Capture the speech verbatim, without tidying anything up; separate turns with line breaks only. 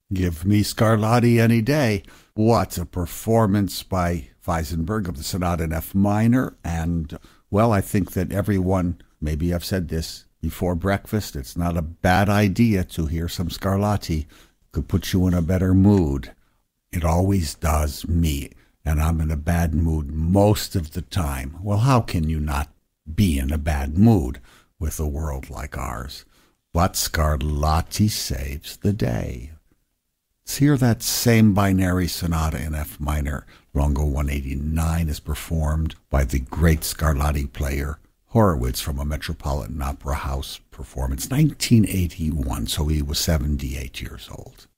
Give me Scarlatti any day. What a performance by Weisenberg of the Sonata in F minor. And, well, I think that everyone, maybe I've said this before breakfast, it's not a bad idea to hear some Scarlatti. Could put you in a better mood. It always does me. And I'm in a bad mood most of the time. Well, how can you not be in a bad mood with a world like ours? But Scarlatti saves the day. Let's hear that same binary sonata in F minor. Longo one eighty-nine is performed by the great Scarlatti player Horowitz from a Metropolitan Opera House performance, nineteen eighty-one, so he was seventy-eight years old.